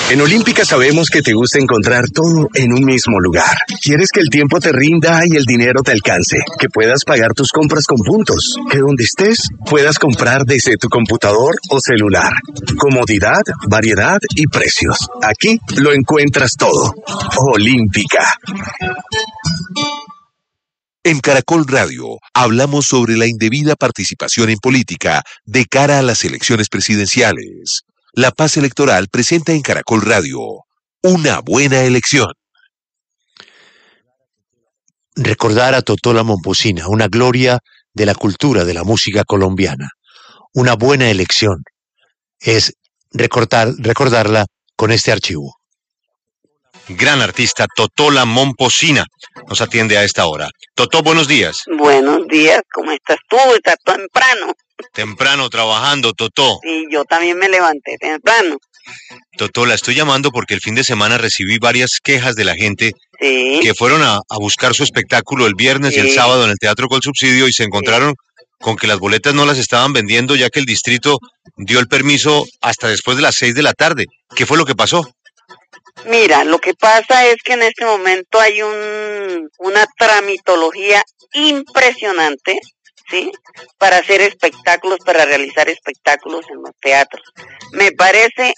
En Olímpica sabemos que te gusta encontrar todo en un mismo lugar. Quieres que el tiempo te rinda y el dinero te alcance, que puedas pagar tus compras con puntos, que donde estés puedas comprar desde tu computador o celular. Comodidad, variedad y precios. Aquí lo encuentras todo. Olímpica. En Caracol Radio hablamos sobre la indebida participación en política de cara a las elecciones presidenciales. La Paz Electoral presenta en Caracol Radio una buena elección. Recordar a Totó la Momposina, una gloria de la cultura de la música colombiana. Una buena elección es recordarla con este archivo. Gran artista Totó la Momposina nos atiende a esta hora. Totó, buenos días. Buenos días, ¿cómo estás tú? Estás temprano. Temprano trabajando, Totó. Sí, yo también me levanté temprano. Totó, la estoy llamando porque el fin de semana recibí varias quejas de la gente que fueron a buscar su espectáculo el viernes y el sábado en el Teatro Colsubsidio y se encontraron con que las boletas no las estaban vendiendo ya que el distrito dio el permiso hasta después de las 6 de la tarde. ¿Qué fue lo que pasó? Mira, lo que pasa es que en este momento hay una tramitología impresionante, ¿sí? Para hacer espectáculos, para realizar espectáculos en los teatros. Me parece,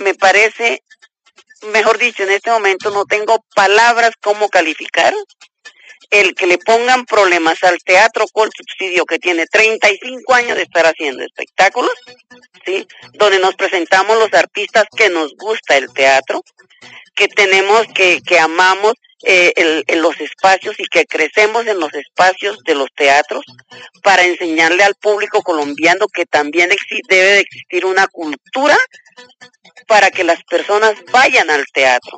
mejor dicho, en este momento no tengo palabras cómo calificar el que le pongan problemas al Teatro Colsubsidio, que tiene 35 años de estar haciendo espectáculos, ¿sí? Donde nos presentamos los artistas que nos gusta el teatro, que tenemos, que amamos los espacios y que crecemos en los espacios de los teatros para enseñarle al público colombiano que también debe de existir una cultura para que las personas vayan al teatro.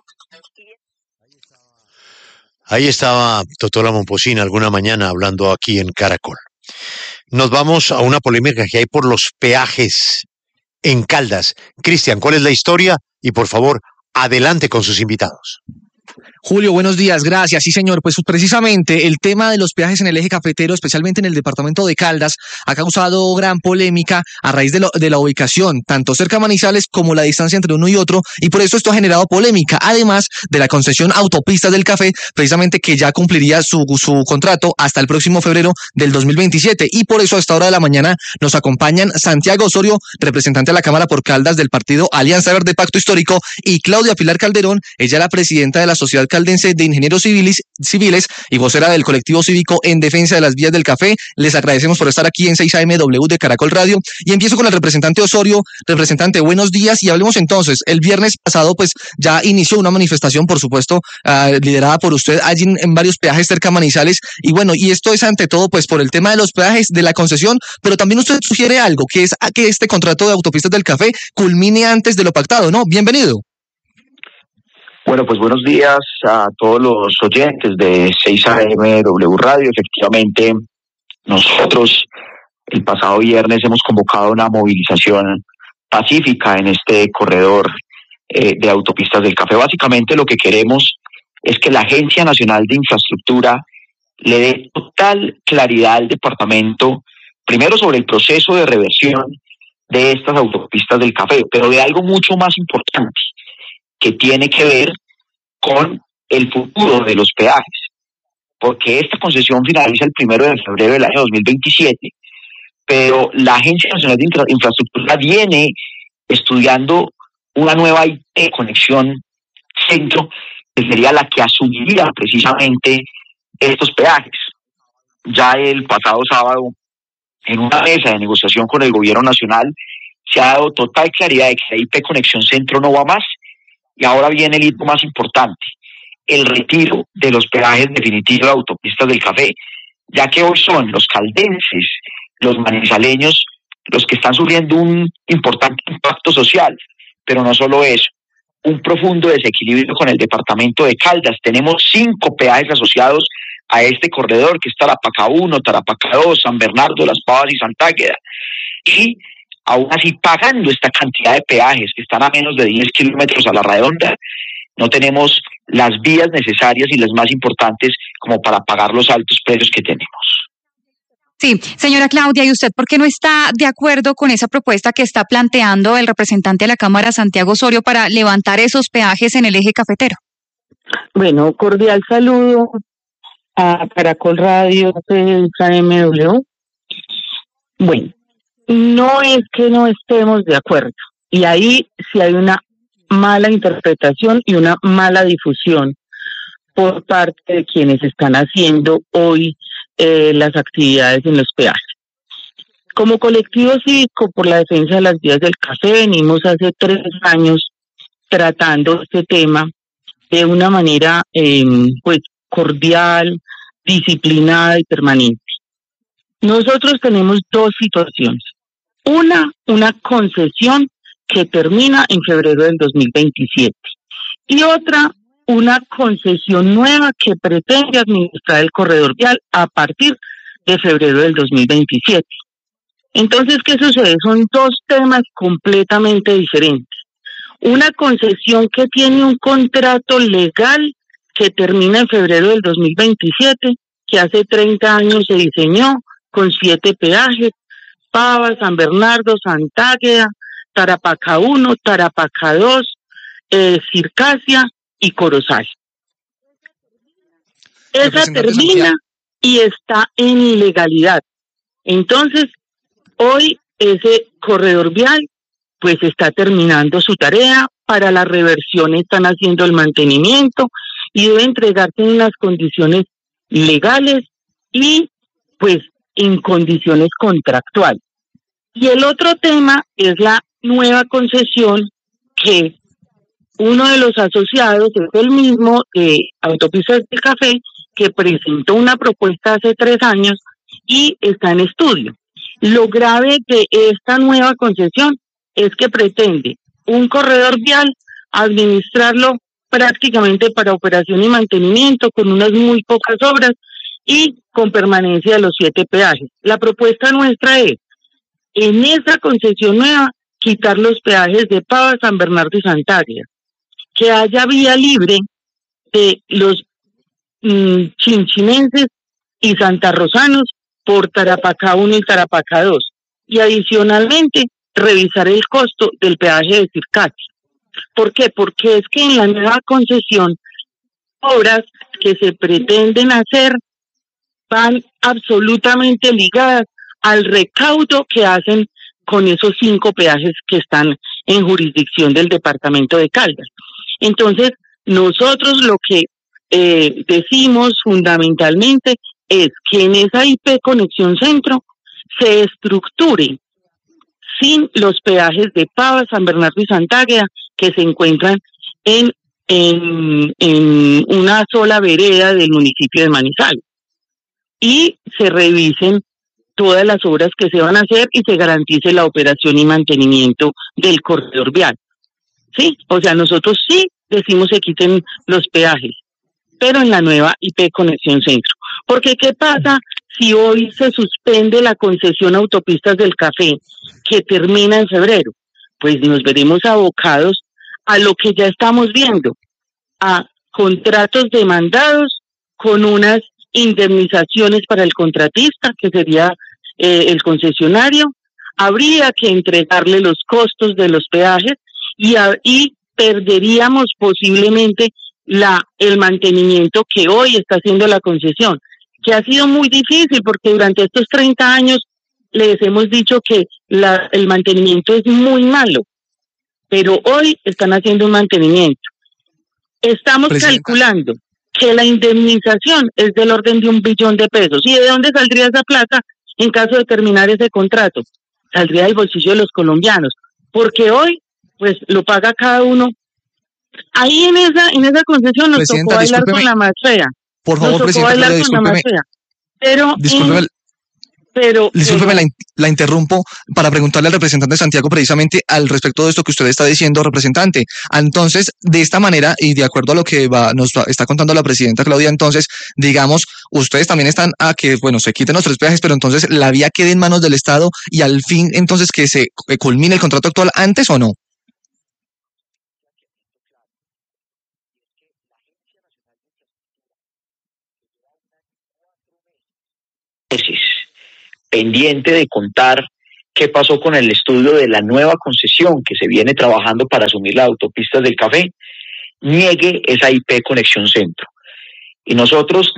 Ahí estaba Totó la Momposina alguna mañana hablando aquí en Caracol. Nos vamos a una polémica que hay por los peajes en Caldas. Cristian, ¿cuál es la historia? Y por favor, adelante con sus invitados. Julio, buenos días, gracias. Sí, señor, pues precisamente el tema de los peajes en el eje cafetero, especialmente en el departamento de Caldas, ha causado gran polémica a raíz de la ubicación, tanto cerca a Manizales como la distancia entre uno y otro, y por eso esto ha generado polémica, además de la concesión Autopistas del Café, precisamente que ya cumpliría su contrato hasta el próximo febrero del 2027, y por eso a esta hora de la mañana nos acompañan Santiago Osorio, representante de la Cámara por Caldas del partido Alianza Verde Pacto Histórico, y Claudia Pilar Calderón, ella la presidenta de la Sociedad Caldense de Ingenieros Civiles y vocera del colectivo cívico en defensa de las vías del café. Les agradecemos por estar aquí en 6am de Caracol Radio y empiezo con el representante Osorio. Representante, buenos días y hablemos entonces. El viernes pasado pues ya inició una manifestación, por supuesto, liderada por usted allí en varios peajes cerca a Manizales y bueno, y esto es ante todo pues por el tema de los peajes, de la concesión, pero también usted sugiere algo, que es a que este contrato de Autopistas del Café culmine antes de lo pactado, ¿no? Bienvenido. Bueno, pues buenos días a todos los oyentes de 6am Radio. Efectivamente, nosotros el pasado viernes hemos convocado una movilización pacífica en este corredor de Autopistas del Café. Básicamente lo que queremos es que la Agencia Nacional de Infraestructura le dé total claridad al departamento, primero sobre el proceso de reversión de estas Autopistas del Café, pero de algo mucho más importante, que tiene que ver con el futuro de los peajes, porque esta concesión finaliza el 1 de febrero del año 2027, pero la Agencia Nacional de Infraestructura viene estudiando una nueva IT, conexión centro, que sería la que asumiría precisamente estos peajes. Ya el pasado sábado, en una mesa de negociación con el gobierno nacional, se ha dado total claridad de que la IP Conexión Centro no va más. Y ahora viene el hito más importante, el retiro de los peajes definitivos de Autopistas del Café, ya que hoy son los caldenses, los manizaleños, los que están sufriendo un importante impacto social, pero no solo eso, un profundo desequilibrio con el departamento de Caldas. Tenemos 5 peajes asociados a este corredor, que es Tarapacá 1, Tarapacá 2, San Bernardo, Las Pavas y Sant'Águeda. Y aún así, pagando esta cantidad de peajes que están a menos de 10 kilómetros a la redonda, no tenemos las vías necesarias y las más importantes como para pagar los altos precios que tenemos. Sí, señora Claudia, ¿y usted por qué no está de acuerdo con esa propuesta que está planteando el representante de la Cámara, Santiago Osorio, para levantar esos peajes en el eje cafetero? Bueno, cordial saludo a Caracol Radio, KMW. Bueno, no es que no estemos de acuerdo, y ahí sí hay una mala interpretación y una mala difusión por parte de quienes están haciendo hoy las actividades en los peajes. Como colectivo cívico por la defensa de las vías del café, venimos hace 3 años tratando este tema de una manera pues cordial, disciplinada y permanente. Nosotros tenemos 2 situaciones. Una concesión que termina en febrero del 2027 y otra, una concesión nueva que pretende administrar el corredor vial a partir de febrero del 2027. Entonces, ¿qué sucede? Son 2 temas completamente diferentes. Una concesión que tiene un contrato legal que termina en febrero del 2027, que hace 30 años se diseñó con 7 peajes: Pava, San Bernardo, Santágueda, Tarapacá 1, Tarapacá 2, Circasia y Corozal. Esa termina y está en ilegalidad. Entonces, hoy ese corredor vial pues está terminando su tarea. Para la reversión están haciendo el mantenimiento y debe entregarse en unas condiciones legales y pues en condiciones contractuales. Y el otro tema es la nueva concesión que uno de los asociados es el mismo de Autopistas del Café, que presentó una propuesta hace 3 años y está en estudio. Lo grave de esta nueva concesión es que pretende un corredor vial administrarlo prácticamente para operación y mantenimiento con unas muy pocas obras y con permanencia de los 7 peajes. La propuesta nuestra es, en esa concesión nueva, quitar los peajes de Pava, San Bernardo y Santágueda, que haya vía libre de los chinchinenses y santarrosanos por Tarapacá 1 y Tarapacá 2. Y adicionalmente, revisar el costo del peaje de Circasia. ¿Por qué? Porque es que en la nueva concesión, obras que se pretenden hacer van absolutamente ligadas al recaudo que hacen con esos 5 peajes que están en jurisdicción del departamento de Caldas. Entonces, nosotros lo que decimos fundamentalmente es que en esa IP Conexión Centro se estructure sin los peajes de Pava, San Bernardo y Santágueda, que se encuentran en una sola vereda del municipio de Manizales. Y se revisen todas las obras que se van a hacer y se garantice la operación y mantenimiento del corredor vial. Sí, o sea, nosotros sí decimos que quiten los peajes, pero en la nueva IP Conexión Centro. Porque ¿qué pasa si hoy se suspende la concesión Autopistas del Café, que termina en febrero? Pues nos veremos abocados a lo que ya estamos viendo, a contratos demandados con unas indemnizaciones para el contratista, que sería el concesionario. Habría que entregarle los costos de los peajes y perderíamos posiblemente el mantenimiento que hoy está haciendo la concesión, que ha sido muy difícil porque durante estos 30 años les hemos dicho que el mantenimiento es muy malo, pero hoy están haciendo un mantenimiento. Estamos calculando que la indemnización es del orden de 1 billón de pesos. ¿Y de dónde saldría esa plata en caso de terminar ese contrato? Saldría del bolsillo de los colombianos, porque hoy pues lo paga cada uno. Ahí en esa concesión nos tocó bailar con la más fea. Por favor, Presidenta, discúlpeme. Discúlpeme, la interrumpo para preguntarle al representante Santiago precisamente al respecto de esto que usted está diciendo, representante. Entonces, de esta manera, y de acuerdo a lo que nos está contando la presidenta Claudia, entonces, digamos, ustedes también están a que, bueno, se quiten los 3 peajes, pero entonces la vía quede en manos del Estado y al fin, entonces, que se culmine el contrato actual antes o no. pendiente de contar qué pasó con el estudio de la nueva concesión que se viene trabajando para asumir las autopistas del café, niegue esa IP Conexión Centro. Y nosotros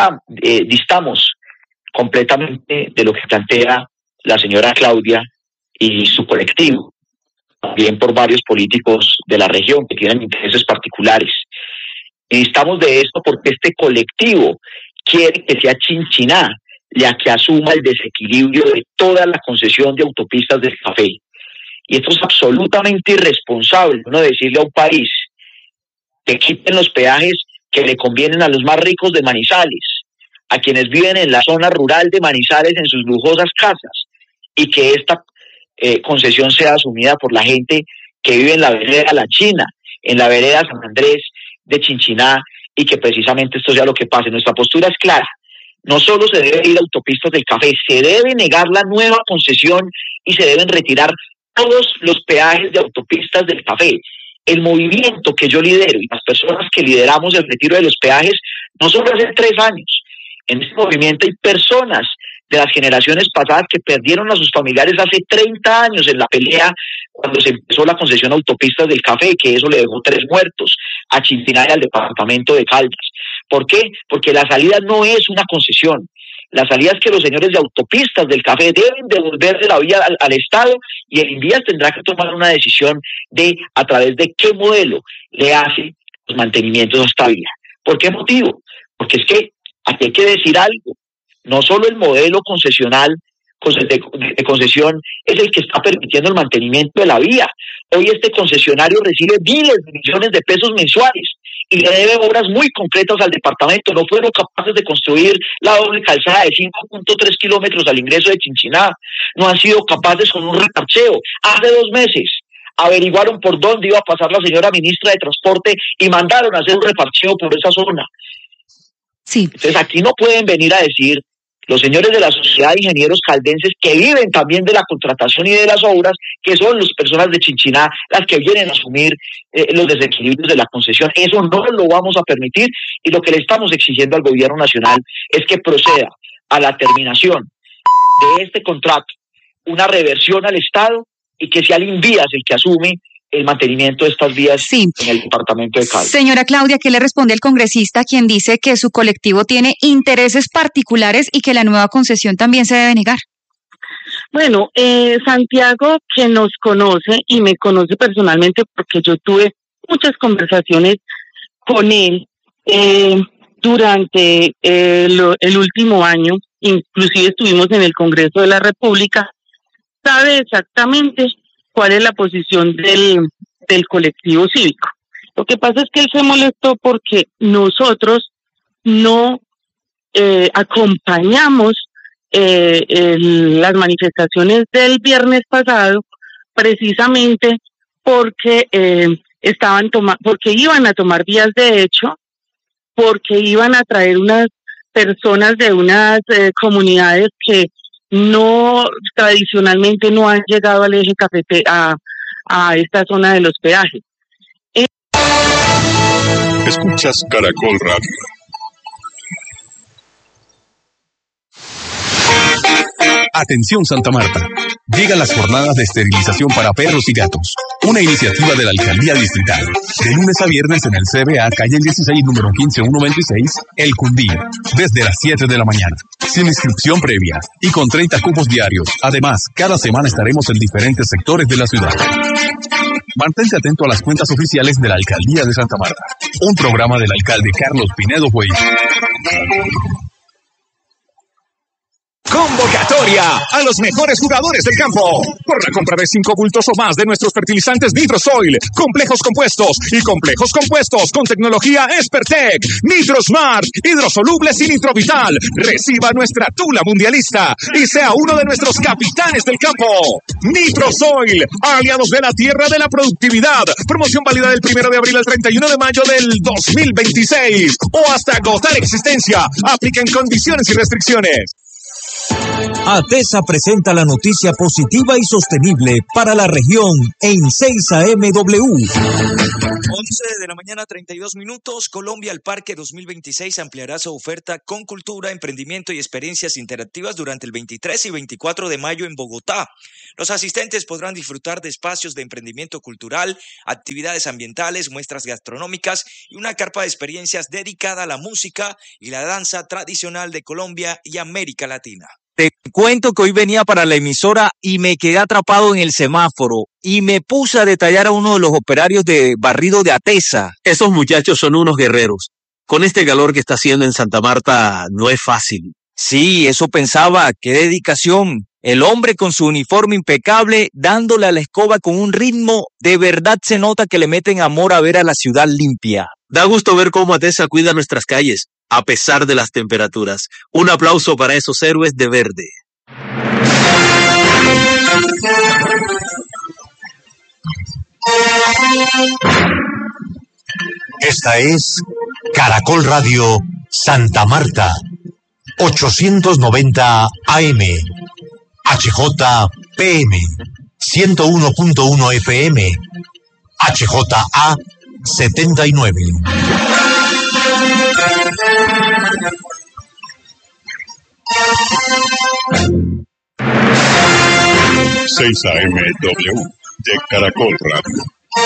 distamos completamente de lo que plantea la señora Claudia y su colectivo, también por varios políticos de la región que tienen intereses particulares. Y distamos de esto porque este colectivo quiere que sea Chinchiná la que asuma el desequilibrio de toda la concesión de autopistas del café. Y esto es absolutamente irresponsable, uno decirle a un país que quiten los peajes que le convienen a los más ricos de Manizales, a quienes viven en la zona rural de Manizales en sus lujosas casas, y que esta concesión sea asumida por la gente que vive en la vereda La China, en la vereda San Andrés de Chinchiná, y que precisamente esto sea lo que pase. Nuestra postura es clara. No solo se debe ir a autopistas del café, se debe negar la nueva concesión y se deben retirar todos los peajes de autopistas del café. El movimiento que yo lidero y las personas que lideramos el retiro de los peajes no solo hace 3 años. En este movimiento hay personas de las generaciones pasadas que perdieron a sus familiares hace 30 años en la pelea cuando se empezó la concesión a autopistas del café, que eso le dejó 3 muertos a Chinchiná y al departamento de Caldas. ¿Por qué? Porque la salida no es una concesión. La salida es que los señores de autopistas del café deben devolverle la vía al Estado, y el INVIAS tendrá que tomar una decisión de a través de qué modelo le hace los mantenimientos a esta vía. ¿Por qué motivo? Porque es que aquí hay que decir algo. No solo el modelo concesional de concesión es el que está permitiendo el mantenimiento de la vía. Hoy este concesionario recibe miles de millones de pesos mensuales y le debe obras muy concretas al departamento. No fueron capaces de construir la doble calzada de 5.3 kilómetros al ingreso de Chinchiná. No han sido capaces con un reparcheo. Hace 2 meses averiguaron por dónde iba a pasar la señora ministra de Transporte y mandaron a hacer un reparcheo por esa zona. Sí. Entonces aquí no pueden venir a decir los señores de la Sociedad de Ingenieros Caldenses, que viven también de la contratación y de las obras, que son las personas de Chinchiná las que vienen a asumir los desequilibrios de la concesión. Eso no lo vamos a permitir, y lo que le estamos exigiendo al gobierno nacional es que proceda a la terminación de este contrato, una reversión al Estado, y que sea el INVIAS el que asume el mantenimiento de estas vías en el departamento de Caldas. Señora Claudia, ¿qué le responde el congresista quien dice que su colectivo tiene intereses particulares y que la nueva concesión también se debe negar? Bueno, Santiago, que nos conoce y me conoce personalmente porque yo tuve muchas conversaciones con él durante el último año, inclusive estuvimos en el Congreso de la República, sabe exactamente cuál es la posición del colectivo cívico. Lo que pasa es que él se molestó porque nosotros no acompañamos las manifestaciones del viernes pasado, precisamente porque porque iban a tomar vías de hecho, porque iban a traer unas personas de unas comunidades que no tradicionalmente no han llegado al eje cafete a esta zona de los peajes. Escuchas Caracol Radio. Atención Santa Marta. Llegan las jornadas de esterilización para perros y gatos. Una iniciativa de la Alcaldía Distrital. De lunes a viernes en el CBA, calle 16, número 15126, El Cundí. Desde las 7 de la mañana. Sin inscripción previa y con 30 cupos diarios. Además, cada semana estaremos en diferentes sectores de la ciudad. Mantente atento a las cuentas oficiales de la Alcaldía de Santa Marta. Un programa del alcalde Carlos Pinedo Güey. Convocatoria a los mejores jugadores del campo. Por la compra de 5 bultos o más de nuestros fertilizantes Nitrosoil, complejos compuestos y complejos compuestos con tecnología Espertec, Nitrosmart, hidrosolubles y Nitrovital, reciba nuestra tula mundialista y sea uno de nuestros capitanes del campo. Nitrosoil, aliados de la tierra de la productividad. Promoción válida del 1 de abril al 31 de mayo del 2026 o hasta agotar existencia. Aplican condiciones y restricciones. ATESA presenta la noticia positiva y sostenible para la región en 6 AMW. 11 de la mañana, 32 minutos. Colombia al Parque 2026 ampliará su oferta con cultura, emprendimiento y experiencias interactivas durante el 23 y 24 de mayo en Bogotá. Los asistentes podrán disfrutar de espacios de emprendimiento cultural, actividades ambientales, muestras gastronómicas y una carpa de experiencias dedicada a la música y la danza tradicional de Colombia y América Latina. Te cuento que hoy venía para la emisora y me quedé atrapado en el semáforo y me puse a detallar a uno de los operarios de barrido de Atesa. Esos muchachos son unos guerreros. Con este calor que está haciendo en Santa Marta no es fácil. Sí, eso pensaba, qué dedicación. El hombre con su uniforme impecable, dándole a la escoba con un ritmo, de verdad se nota que le meten amor a ver a la ciudad limpia. Da gusto ver cómo Atesa cuida nuestras calles, a pesar de las temperaturas. Un aplauso para esos héroes de verde. Esta es Caracol Radio Santa Marta, 890 AM, HJPM, 101.1 FM, HJA 79. 6 AM-W de Caracol Radio.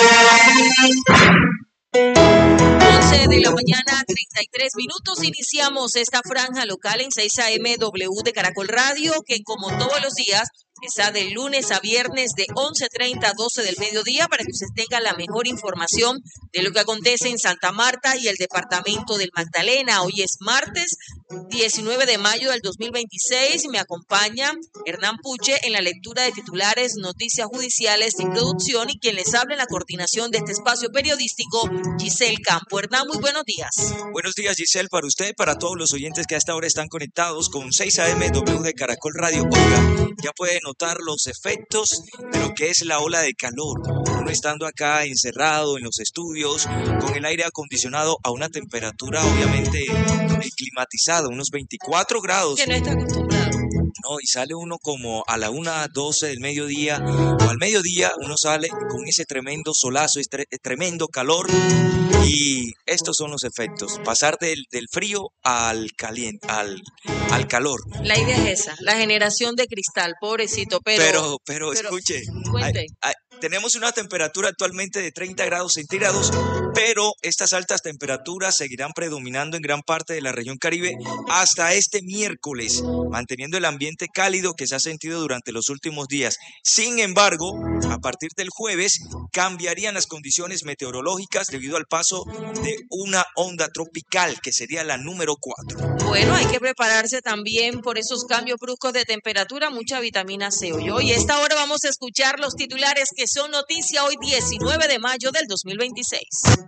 11 de la mañana, 33 minutos. Iniciamos esta franja local en 6 AM-W de Caracol Radio, que como todos los días está de lunes a viernes de 11:30 a 12 del mediodía para que usted tenga la mejor información de lo que acontece en Santa Marta y el departamento del Magdalena. Hoy es martes 19 de mayo del 2026 y me acompaña Hernán Puche en la lectura de titulares, noticias judiciales y producción, y quien les habla en la coordinación de este espacio periodístico, Giselle Campo. Hernán, muy buenos días. Buenos días, Giselle, para usted, para todos los oyentes que hasta ahora están conectados con 6 AM-W de Caracol Radio. Oiga, ya puede notar los efectos de lo que es la ola de calor. Uno estando acá encerrado en los estudios, con el aire acondicionado a una temperatura obviamente climatizada, unos 24 grados. Que no está acostumbrado. No, y sale uno como a la 1:12 del mediodía, o al mediodía uno sale con ese tremendo solazo, tremendo calor, y estos son los efectos, pasar del frío al caliente, al calor. La idea es esa, la generación de cristal, pobrecito, pero escuche, cuente. Tenemos una temperatura actualmente de 30 grados centígrados, pero estas altas temperaturas seguirán predominando en gran parte de la región Caribe hasta este miércoles, manteniendo el ambiente cálido que se ha sentido durante los últimos días. Sin embargo, a partir del jueves cambiarían las condiciones meteorológicas debido al paso de una onda tropical, que sería la número 4. Bueno, hay que prepararse también por esos cambios bruscos de temperatura, mucha vitamina C hoy. Y a esta hora vamos a escuchar los titulares que son noticia hoy 19 de mayo del 2026.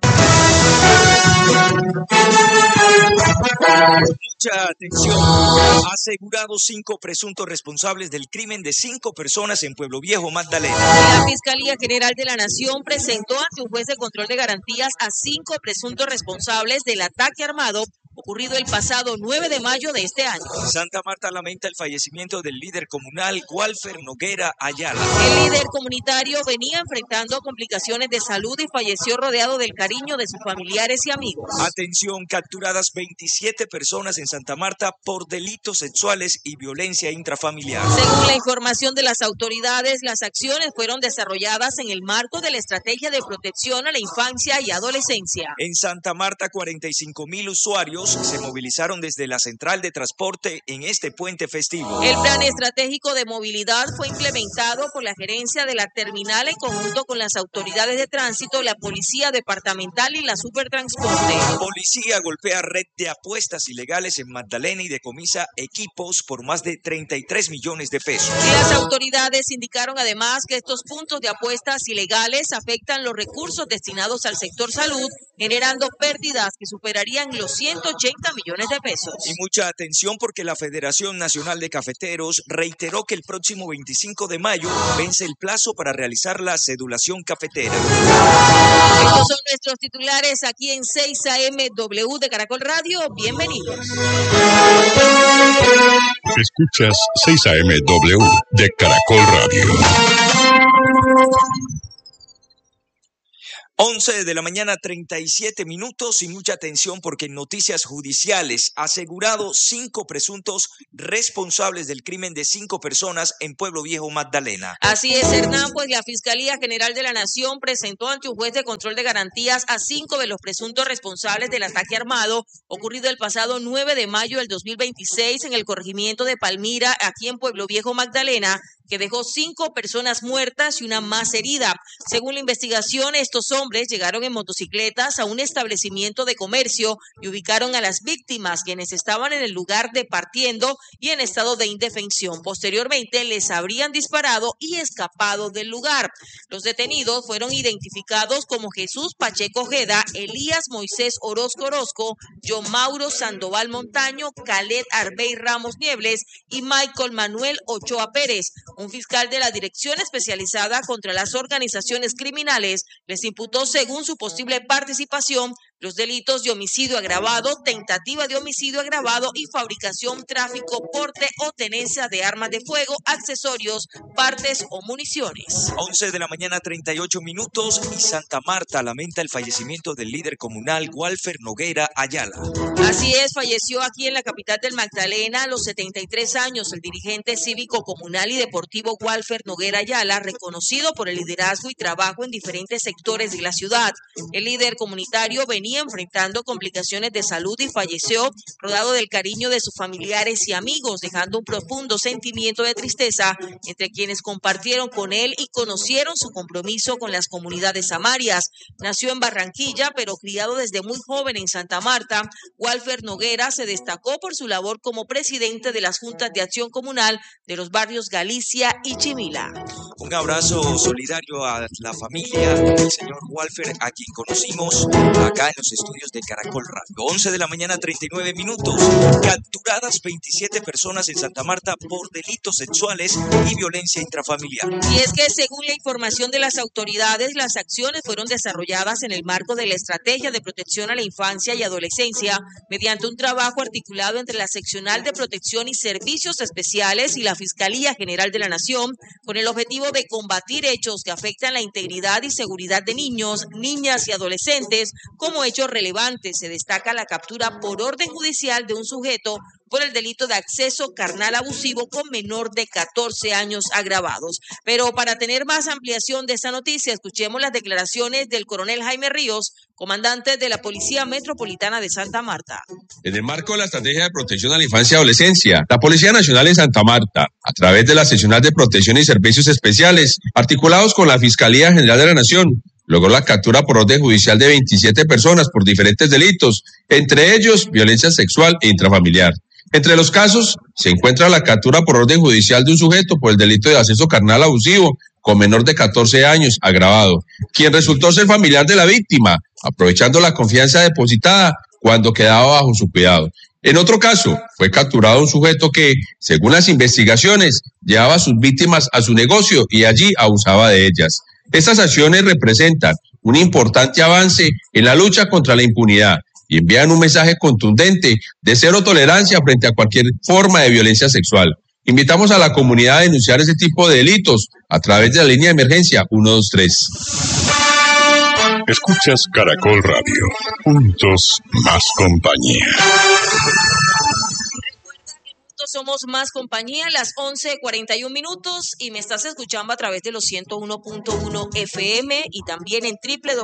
Mucha atención. Asegurados 5 presuntos responsables del crimen de 5 personas en Pueblo Viejo, Magdalena. La Fiscalía General de la Nación presentó ante un juez de control de garantías a 5 presuntos responsables del ataque armado ocurrido el pasado 9 de mayo de este año. Santa Marta lamenta el fallecimiento del líder comunal Walfer Noguera Ayala. El líder comunitario venía enfrentando complicaciones de salud y falleció rodeado del cariño de sus familiares y amigos. Atención, capturadas 27 personas en Santa Marta por delitos sexuales y violencia intrafamiliar. Según la información de las autoridades, las acciones fueron desarrolladas en el marco de la Estrategia de Protección a la Infancia y Adolescencia. En Santa Marta, 45,000 usuarios se movilizaron desde la central de transporte en este puente festivo. El plan estratégico de movilidad fue implementado por la gerencia de la terminal en conjunto con las autoridades de tránsito, la policía departamental y la Supertransporte. Policía golpea red de apuestas ilegales en Magdalena y decomisa equipos por más de 33 millones de pesos. Las autoridades indicaron además que estos puntos de apuestas ilegales afectan los recursos destinados al sector salud, generando pérdidas que superarían los 180 millones de pesos. Y mucha atención, porque la Federación Nacional de Cafeteros reiteró que el próximo 25 de mayo vence el plazo para realizar la cedulación cafetera. Estos son nuestros titulares aquí en 6 AM-W de Caracol Radio. Bienvenidos. Escuchas 6 AM-W de Caracol Radio. 11 de la mañana, 37 minutos, y mucha atención porque en noticias judiciales, asegurado 5 presuntos responsables del crimen de 5 personas en Pueblo Viejo, Magdalena. Así es, Hernán, pues la Fiscalía General de la Nación presentó ante un juez de control de garantías a 5 de los presuntos responsables del ataque armado ocurrido el pasado 9 de mayo del 2026 en el corregimiento de Palmira, aquí en Pueblo Viejo, Magdalena, que dejó 5 personas muertas y una más herida. Según la investigación, estos hombres llegaron en motocicletas a un establecimiento de comercio y ubicaron a las víctimas, quienes estaban en el lugar departiendo y en estado de indefensión. Posteriormente les habrían disparado y escapado del lugar. Los detenidos fueron identificados como Jesús Pacheco Ojeda, Elías Moisés Orozco Orozco, John Mauro Sandoval Montaño, Khaled Arbey Ramos Niebles y Michael Manuel Ochoa Pérez. Un fiscal de la Dirección Especializada contra las Organizaciones Criminales les imputó, según su posible participación, los delitos de homicidio agravado, tentativa de homicidio agravado y fabricación, tráfico, porte o tenencia de armas de fuego, accesorios, partes o municiones. 11 de la mañana, 38 minutos, y Santa Marta lamenta el fallecimiento del líder comunal Walfer Noguera Ayala. Así es, falleció aquí en la capital del Magdalena a los 73 años el dirigente cívico comunal y deportivo Walfer Noguera Ayala, reconocido por el liderazgo y trabajo en diferentes sectores de la ciudad. El líder comunitario venía enfrentando complicaciones de salud y falleció rodado del cariño de sus familiares y amigos, dejando un profundo sentimiento de tristeza entre quienes compartieron con él y conocieron su compromiso con las comunidades samarias. Nació en Barranquilla, pero criado desde muy joven en Santa Marta, Walfer Noguera se destacó por su labor como presidente de las Juntas de Acción Comunal de los barrios Galicia y Chimila. Un abrazo solidario a la familia del señor Walfer, a quien conocimos acá en los estudios de Caracol Radio. 11 de la mañana, 39 minutos. Capturadas 27 personas en Santa Marta por delitos sexuales y violencia intrafamiliar. Y es que, según la información de las autoridades, las acciones fueron desarrolladas en el marco de la Estrategia de Protección a la Infancia y Adolescencia, mediante un trabajo articulado entre la Seccional de Protección y Servicios Especiales y la Fiscalía General de la Nación, con el objetivo de combatir hechos que afectan la integridad y seguridad de niños, niñas y adolescentes. Como hechos relevantes se destaca la captura por orden judicial de un sujeto por el delito de acceso carnal abusivo con menor de 14 años agravados. Pero para tener más ampliación de esta noticia, escuchemos las declaraciones del coronel Jaime Ríos, comandante de la Policía Metropolitana de Santa Marta. En el marco de la Estrategia de Protección a la Infancia y Adolescencia, la Policía Nacional en Santa Marta, a través de la Seccional de Protección y Servicios Especiales, articulados con la Fiscalía General de la Nación, logró la captura por orden judicial de 27 personas por diferentes delitos, entre ellos violencia sexual e intrafamiliar. Entre los casos se encuentra la captura por orden judicial de un sujeto por el delito de acceso carnal abusivo con menor de 14 años agravado, quien resultó ser familiar de la víctima, aprovechando la confianza depositada cuando quedaba bajo su cuidado. En otro caso, fue capturado un sujeto que, según las investigaciones, llevaba a sus víctimas a su negocio y allí abusaba de ellas. Estas acciones representan un importante avance en la lucha contra la impunidad y envían un mensaje contundente de cero tolerancia frente a cualquier forma de violencia sexual. Invitamos a la comunidad a denunciar ese tipo de delitos a través de la línea de emergencia 123. Escuchas Caracol Radio. Juntos, más compañía. Somos más compañía, las 11:41 minutos, y me estás escuchando a través de los 101.1 FM y también en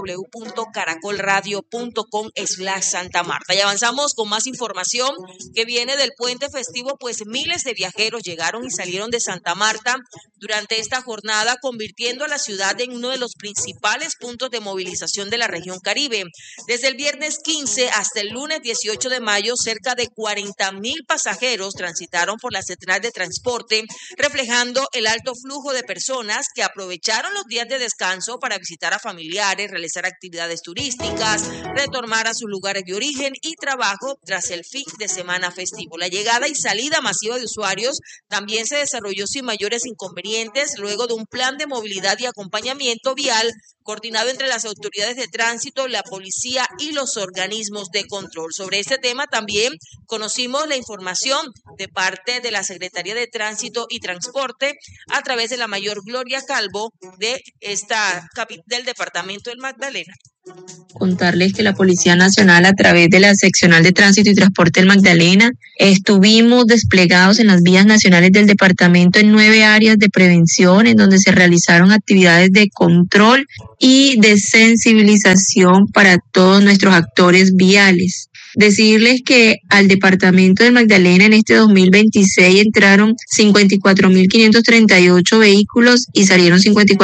www.caracolradio.com/Santa Marta. Y avanzamos con más información que viene del puente festivo, pues miles de viajeros llegaron y salieron de Santa Marta durante esta jornada, convirtiendo a la ciudad en uno de los principales puntos de movilización de la región Caribe. Desde el viernes 15 hasta el lunes 18 de mayo, cerca de 40,000 pasajeros transitaron por la central de transporte, reflejando el alto flujo de personas que aprovecharon los días de descanso para visitar a familiares, realizar actividades turísticas, retornar a sus lugares de origen y trabajo tras el fin de semana festivo. La llegada y salida masiva de usuarios también se desarrolló sin mayores inconvenientes luego de un plan de movilidad y acompañamiento vial coordinado entre las autoridades de tránsito, la policía y los organismos de control. Sobre este tema también conocimos la información de parte de la Secretaría de Tránsito y Transporte a través de la mayor Gloria Calvo de del departamento del Magdalena. Contarles que la Policía Nacional, a través de la Seccional de Tránsito y Transporte del Magdalena, estuvimos desplegados en las vías nacionales del departamento en 9 áreas de prevención, en donde se realizaron actividades de control y de sensibilización para todos nuestros actores viales. Decirles que al departamento del Magdalena en este 2026 entraron 54.538 vehículos y salieron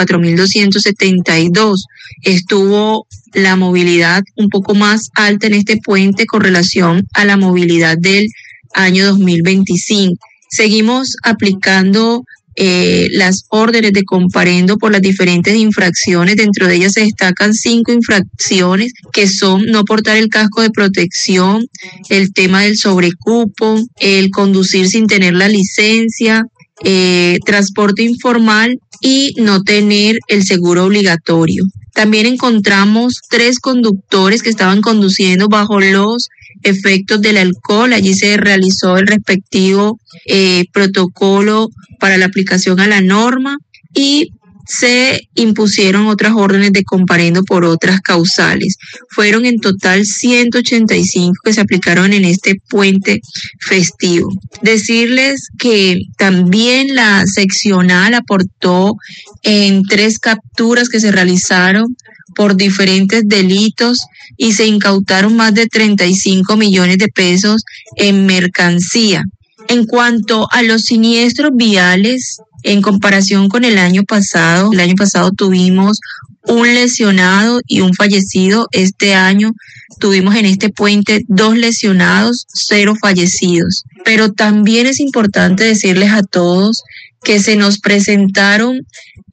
54.272. Estuvo la movilidad un poco más alta en este puente con relación a la movilidad del año 2025. Seguimos aplicando las órdenes de comparendo por las diferentes infracciones. Dentro de ellas se destacan 5 infracciones que son no portar el casco de protección, el tema del sobrecupo, el conducir sin tener la licencia, transporte informal y no tener el seguro obligatorio. También encontramos 3 conductores que estaban conduciendo bajo los efectos del alcohol. Allí se realizó el respectivo protocolo para la aplicación a la norma y se impusieron otras órdenes de comparendo por otras causales. Fueron en total 185 que se aplicaron en este puente festivo. Decirles que también la seccional aportó en 3 capturas que se realizaron por diferentes delitos y se incautaron más de 35 millones de pesos en mercancía. En cuanto a los siniestros viales, en comparación con el año pasado tuvimos un lesionado y un fallecido. Este año tuvimos en este puente 2 lesionados, 0 fallecidos. Pero también es importante decirles a todos que se nos presentaron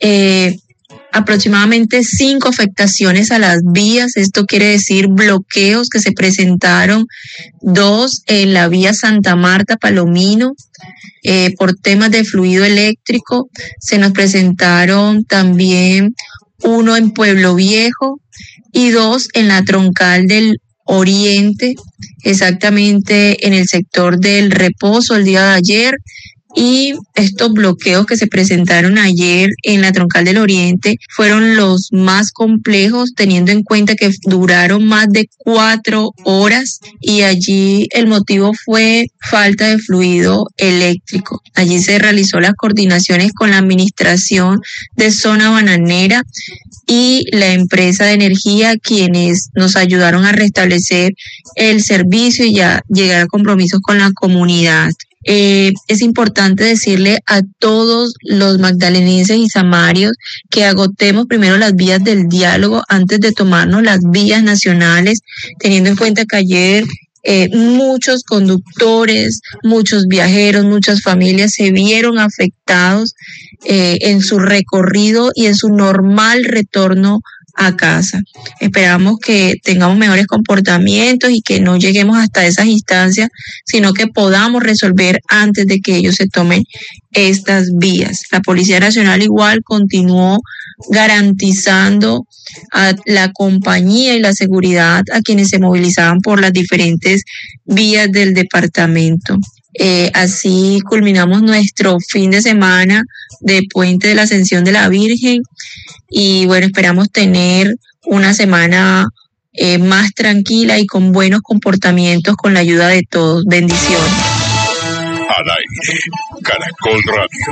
aproximadamente 5 afectaciones a las vías. Esto quiere decir bloqueos que se presentaron, 2 en la vía Santa Marta-Palomino, por temas de fluido eléctrico. Se nos presentaron también 1 en Pueblo Viejo y 2 en la troncal del Oriente, exactamente en el sector del Reposo el día de ayer. Y estos bloqueos que se presentaron ayer en la troncal del Oriente fueron los más complejos, teniendo en cuenta que duraron más de 4 horas y allí el motivo fue falta de fluido eléctrico. Allí se realizó las coordinaciones con la administración de Zona Bananera y la empresa de energía, quienes nos ayudaron a restablecer el servicio y a llegar a compromisos con la comunidad. Es importante decirle a todos los magdalenenses y samarios que agotemos primero las vías del diálogo antes de tomarnos las vías nacionales, teniendo en cuenta que ayer muchos conductores, muchos viajeros, muchas familias se vieron afectados en su recorrido y en su normal retorno a casa. Esperamos que tengamos mejores comportamientos y que no lleguemos hasta esas instancias, sino que podamos resolver antes de que ellos se tomen estas vías. La Policía Nacional igual continuó garantizando a la compañía y la seguridad a quienes se movilizaban por las diferentes vías del departamento. Así culminamos nuestro fin de semana de Puente de la Ascensión de la Virgen y bueno, esperamos tener una semana más tranquila y con buenos comportamientos con la ayuda de todos. Bendiciones. Al aire, Caracol Radio.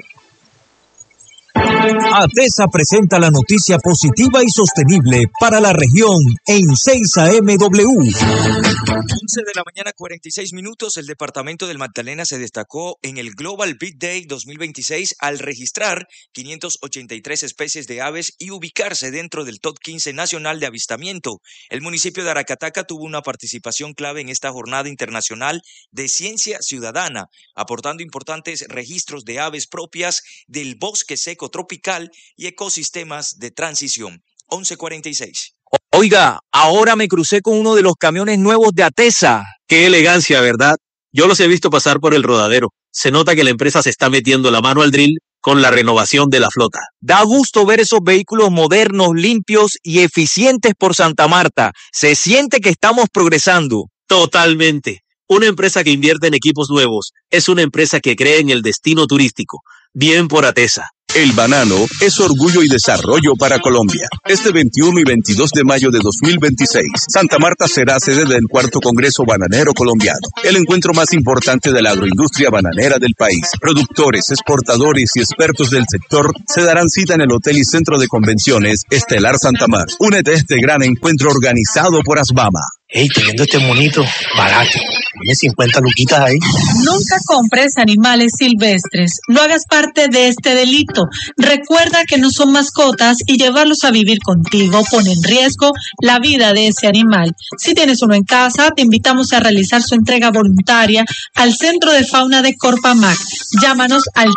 ATESA presenta la noticia positiva y sostenible para la región en 6 AM-W. 11 de la mañana, 46 minutos. El departamento del Magdalena se destacó en el Global Big Day 2026 al registrar 583 especies de aves y ubicarse dentro del top 15 nacional de avistamiento. El municipio de Aracataca tuvo una participación clave en esta jornada internacional de ciencia ciudadana, aportando importantes registros de aves propias del bosque seco tropical y ecosistemas de transición. 11:46. Oiga, ahora me crucé con uno de los camiones nuevos de ATESA. Qué elegancia, ¿verdad? Yo los he visto pasar por el rodadero. Se nota que la empresa se está metiendo la mano al drill con la renovación de la flota. Da gusto ver esos vehículos modernos, limpios y eficientes por Santa Marta. Se siente que estamos progresando. Totalmente. Una empresa que invierte en equipos nuevos es una empresa que cree en el destino turístico. Bien por ATESA. El banano es orgullo y desarrollo para Colombia. Este 21 y 22 de mayo de 2026, Santa Marta será sede del 4º Congreso Bananero Colombiano, el encuentro más importante de la agroindustria bananera del país. Productores, exportadores y expertos del sector se darán cita en el Hotel y Centro de Convenciones Estelar Santa Marta. Únete a este gran encuentro organizado por Asbama. Hey, teniendo este monito barato, dame 50 luquitas ahí. Nunca compres animales silvestres, no hagas parte de este delito. Recuerda que no son mascotas y llevarlos a vivir contigo pone en riesgo la vida de ese animal. Si tienes uno en casa, te invitamos a realizar su entrega voluntaria al Centro de Fauna de Corpamac. Llámanos al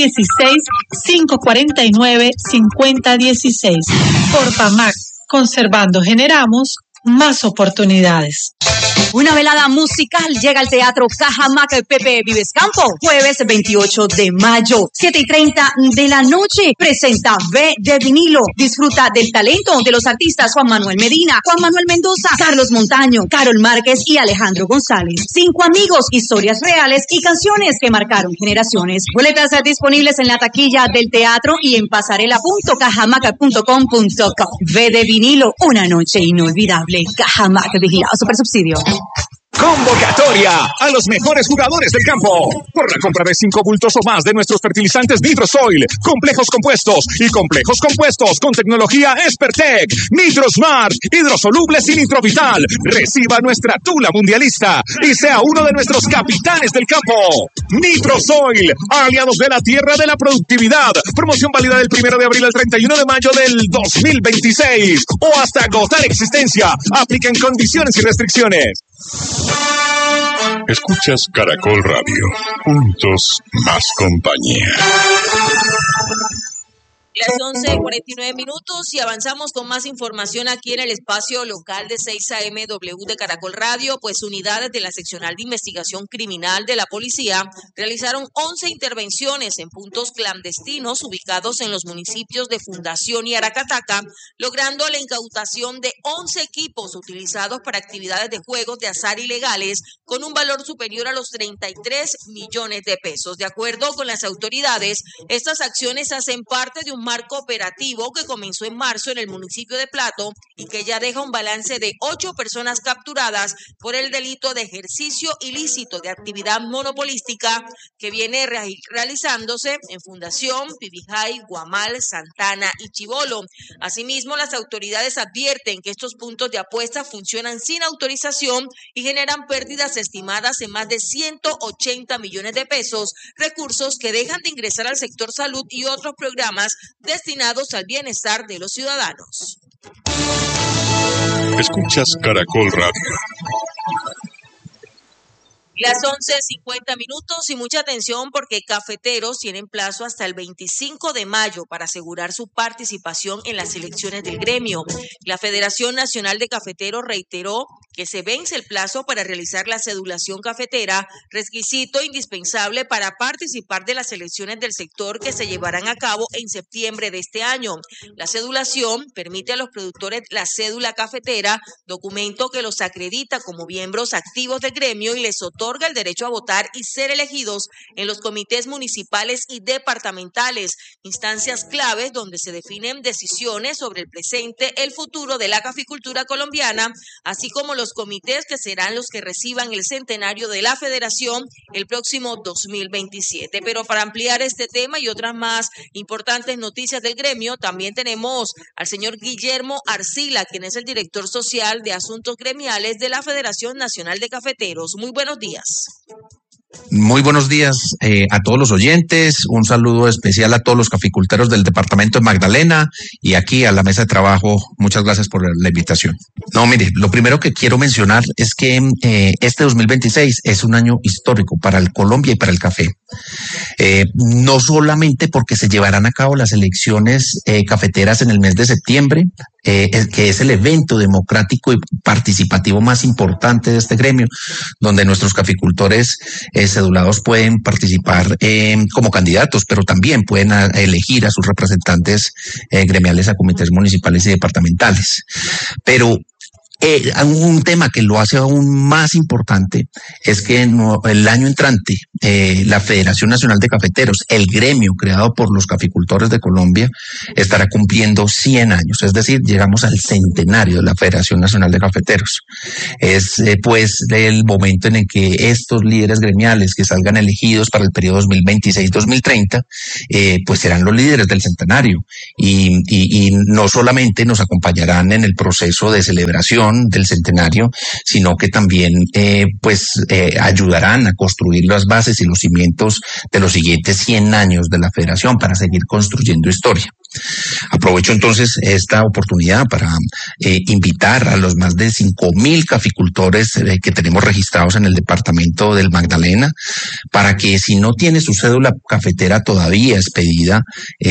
316-549-5016. Corpamac, conservando generamos más oportunidades. Una velada musical llega al Teatro Cajamarca Pepe Vives Campo, jueves 28 de mayo, 7:30 de la noche. Presenta V de Vinilo. Disfruta del talento de los artistas Juan Manuel Medina, Juan Manuel Mendoza, Carlos Montaño, Carol Márquez y Alejandro González. 5 amigos, historias reales y canciones que marcaron generaciones. Boletas disponibles en la taquilla del teatro y en pasarela.cajamaca.com.co. V de Vinilo, una noche inolvidable. Cajamarca, vigilado Supersubsidio. Convocatoria a los mejores jugadores del campo. Por la compra de 5 bultos o más de nuestros fertilizantes Nitrosoil, complejos compuestos y complejos compuestos con tecnología Espertec, Nitrosmart, hidrosolubles y Nitrovital. Reciba nuestra tula mundialista y sea uno de nuestros capitanes del campo. Nitrosoil, aliados de la tierra de la productividad. Promoción válida del 1 de abril al 31 de mayo del 2026 o hasta agotar existencia. Aplican condiciones y restricciones. Escuchas Caracol Radio. Juntos, más compañía. Las 11:49 y avanzamos con más información aquí en el espacio local de 6am de Caracol Radio. Pues unidades de la Seccional de Investigación Criminal de la Policía realizaron 11 intervenciones en puntos clandestinos ubicados en los municipios de Fundación y Aracataca, logrando la incautación de 11 equipos utilizados para actividades de juegos de azar ilegales con un valor superior a los 33 millones de pesos. De acuerdo con las autoridades, estas acciones hacen parte de un marco operativo que comenzó en marzo en el municipio de Plato y que ya deja un balance de 8 personas capturadas por el delito de ejercicio ilícito de actividad monopolística que viene realizándose en Fundación, Pibijay, Guamal, Santana y Chibolo. Asimismo, las autoridades advierten que estos puntos de apuesta funcionan sin autorización y generan pérdidas estimadas en más de 180 millones de pesos, recursos que dejan de ingresar al sector salud y otros programas destinados al bienestar de los ciudadanos. Escuchas Caracol Radio. Las 11:50 y mucha atención porque cafeteros tienen plazo hasta el 25 de mayo para asegurar su participación en las elecciones del gremio. La Federación Nacional de Cafeteros reiteró que se vence el plazo para realizar la cedulación cafetera, requisito indispensable para participar de las elecciones del sector que se llevarán a cabo en septiembre de este año. La cedulación permite a los productores la cédula cafetera, documento que los acredita como miembros activos del gremio y les otorga el derecho a votar y ser elegidos en los comités municipales y departamentales, instancias claves donde se definen decisiones sobre el presente, el futuro de la caficultura colombiana, así como los comités que serán los que reciban el centenario de la Federación el próximo 2027. Pero para ampliar este tema y otras más importantes noticias del gremio, también tenemos al señor Guillermo Arcila, quien es el director social de Asuntos Gremiales de la Federación Nacional de Cafeteros. Muy buenos días. Muy buenos días a todos los oyentes, un saludo especial a todos los caficultores del departamento de Magdalena y aquí a la mesa de trabajo. Muchas gracias por la invitación. No, mire, lo primero que quiero mencionar es que este 2026 es un año histórico para el Colombia y para el café. No solamente porque se llevarán a cabo las elecciones cafeteras en el mes de septiembre, que es el evento democrático y participativo más importante de este gremio, donde nuestros caficultores cedulados pueden participar como candidatos, pero también pueden elegir a sus representantes gremiales a comités municipales y departamentales. Pero un tema que lo hace aún más importante es que el año entrante la Federación Nacional de Cafeteros, el gremio creado por los caficultores de Colombia, estará cumpliendo 100 años, es decir, llegamos al centenario de la Federación Nacional de Cafeteros. Es pues el momento en el que estos líderes gremiales que salgan elegidos para el periodo 2026-2030 pues serán los líderes del centenario y no solamente nos acompañarán en el proceso de celebración del centenario, sino que también ayudarán a construir las bases y los cimientos de los siguientes 100 años de la federación para seguir construyendo historia. Aprovecho entonces esta oportunidad para invitar a los más de 5,000 caficultores que tenemos registrados en el departamento del Magdalena para que si no tiene su cédula cafetera todavía expedida,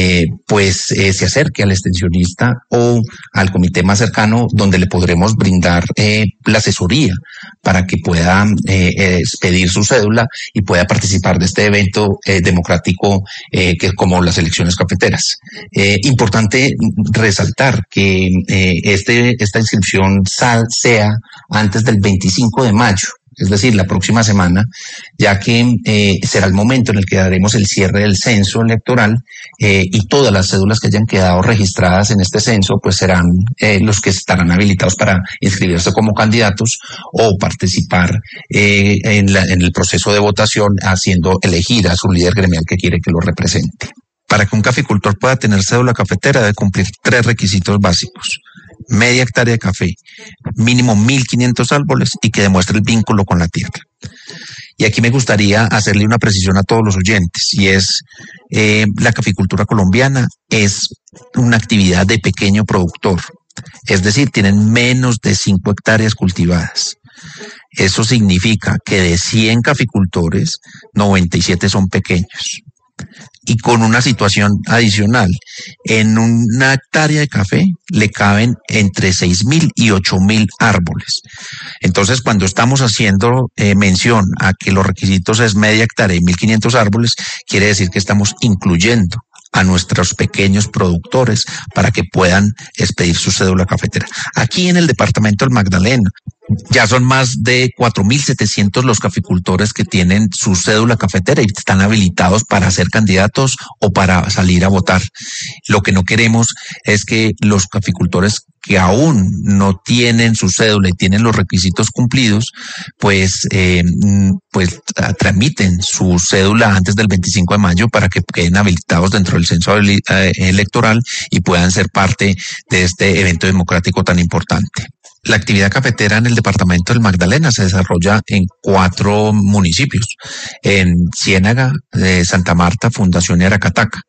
se acerque al extensionista o al comité más cercano donde le podremos brindar la asesoría para que pueda expedir su cédula y pueda participar de este evento democrático que es como las elecciones cafeteras. Importante resaltar que esta inscripción sea antes del 25 de mayo, es decir, la próxima semana, ya que será el momento en el que daremos el cierre del censo electoral y todas las cédulas que hayan quedado registradas en este censo pues serán los que estarán habilitados para inscribirse como candidatos o participar en el proceso de votación haciendo elegir a su líder gremial que quiere que lo represente. Para que un caficultor pueda tener cédula cafetera debe cumplir 3 requisitos básicos: media hectárea de café, mínimo 1.500 árboles y que demuestre el vínculo con la tierra. Y aquí me gustaría hacerle una precisión a todos los oyentes, y es la caficultura colombiana es una actividad de pequeño productor, es decir, tienen menos de 5 hectáreas cultivadas. Eso significa que de 100 caficultores, 97 son pequeños. Y con una situación adicional, en una hectárea de café le caben entre 6.000 y 8.000 árboles. Entonces, cuando estamos haciendo mención a que los requisitos es media hectárea y 1.500 árboles, quiere decir que estamos incluyendo a nuestros pequeños productores para que puedan expedir su cédula cafetera. Aquí en el departamento del Magdalena ya son más de 4.700 los caficultores que tienen su cédula cafetera y están habilitados para ser candidatos o para salir a votar. Lo que no queremos es que los caficultores que aún no tienen su cédula y tienen los requisitos cumplidos, pues tramiten su cédula antes del 25 de mayo para que queden habilitados dentro del censo electoral y puedan ser parte de este evento democrático tan importante. La actividad cafetera en el departamento del Magdalena se desarrolla en 4 municipios, en Ciénaga, Santa Marta, Fundación y Aracataca.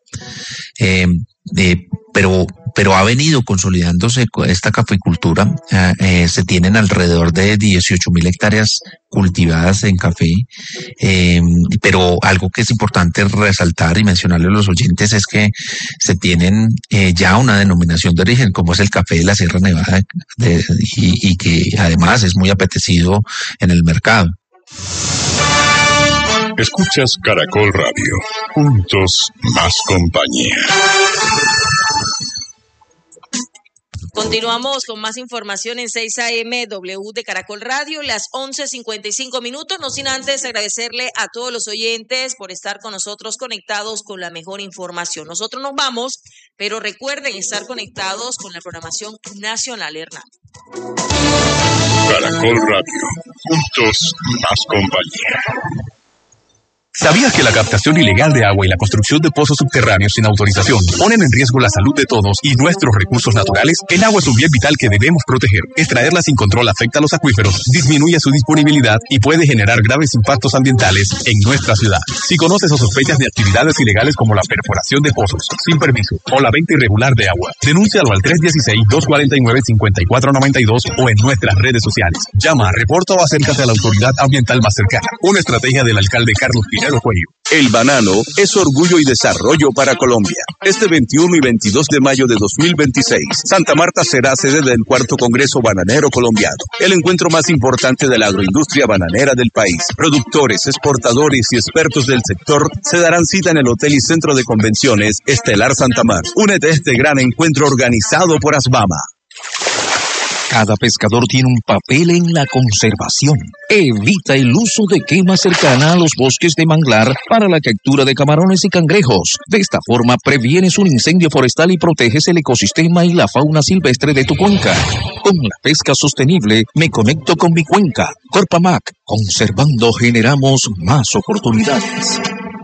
Pero ha venido consolidándose esta caficultura. Se tienen alrededor de 18.000 hectáreas cultivadas en café, pero algo que es importante resaltar y mencionarle a los oyentes es que se tienen ya una denominación de origen, como es el café de la Sierra Nevada, y que además es muy apetecido en el mercado. Escuchas Caracol Radio. Juntos, más compañía. Continuamos con más información en 6 AM W de Caracol Radio, las 11:55 minutos. No sin antes agradecerle a todos los oyentes por estar con nosotros conectados con la mejor información. Nosotros nos vamos, pero recuerden estar conectados con la programación nacional, Hernán. Caracol Radio. Juntos, más compañía. ¿Sabías que la captación ilegal de agua y la construcción de pozos subterráneos sin autorización ponen en riesgo la salud de todos y nuestros recursos naturales? El agua es un bien vital que debemos proteger. Extraerla sin control afecta a los acuíferos, disminuye su disponibilidad y puede generar graves impactos ambientales en nuestra ciudad. Si conoces o sospechas de actividades ilegales como la perforación de pozos sin permiso o la venta irregular de agua, denúncialo al 316-249-5492 o en nuestras redes sociales. Llama, reporta o acércate a la autoridad ambiental más cercana. Una estrategia del alcalde Carlos Pineda Dinero Cuello. El banano es orgullo y desarrollo para Colombia. Este 21 y 22 de mayo de 2026, Santa Marta será sede del 4º Congreso Bananero Colombiano, el encuentro más importante de la agroindustria bananera del país. Productores, exportadores y expertos del sector se darán cita en el Hotel y Centro de Convenciones Estelar Santa Marta. Únete a este gran encuentro organizado por ASBAMA. Cada pescador tiene un papel en la conservación. Evita el uso de quema cercana a los bosques de manglar para la captura de camarones y cangrejos. De esta forma previenes un incendio forestal y proteges el ecosistema y la fauna silvestre de tu cuenca. Con la pesca sostenible me conecto con mi cuenca. Corpamac, conservando generamos más oportunidades.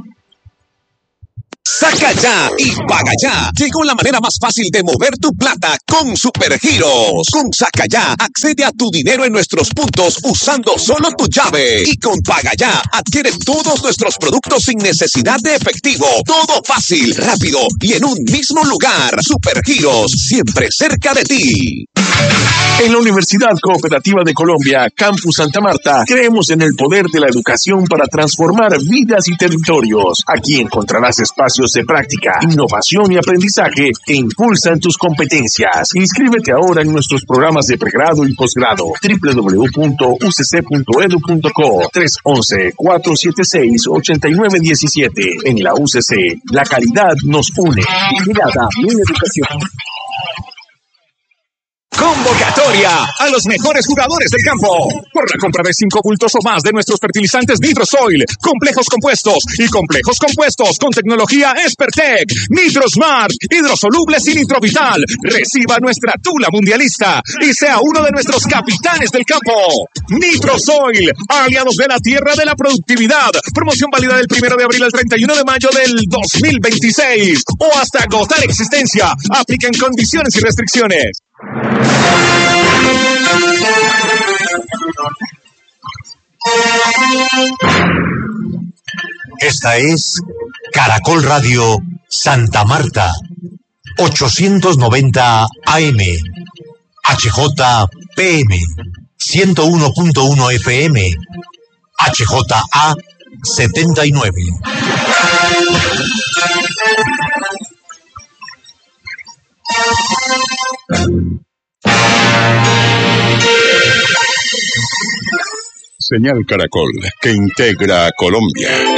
Saca ya y paga ya. Llegó la manera más fácil de mover tu plata con Supergiros. Con Saca ya, accede a tu dinero en nuestros puntos usando solo tu llave. Y con Paga ya, adquiere todos nuestros productos sin necesidad de efectivo. Todo fácil, rápido y en un mismo lugar. Supergiros, siempre cerca de ti. En la Universidad Cooperativa de Colombia, Campus Santa Marta, creemos en el poder de la educación para transformar vidas y territorios. Aquí encontrarás espacios de práctica, innovación y aprendizaje que impulsan tus competencias. Inscríbete ahora en nuestros programas de pregrado y posgrado. www.ucc.edu.co 311-476-8917. En la UCC, la calidad nos une. Vigilada mi educación. Convocatoria a los mejores jugadores del campo. Por la compra de 5 bultos o más de nuestros fertilizantes Nitrosoil, complejos compuestos y complejos compuestos con tecnología Espertec, Nitrosmart, hidrosolubles y Nitrovital. Reciba nuestra tula mundialista y sea uno de nuestros capitanes del campo. Nitrosoil, aliados de la tierra de la productividad. Promoción válida del 1 de abril al 31 de mayo del 2026 o hasta agotar existencia. Aplican condiciones y restricciones. Esta es Caracol Radio Santa Marta, 890 AM, HJPM, 101.1 FM, HJA 79. Señal Caracol, que integra a Colombia.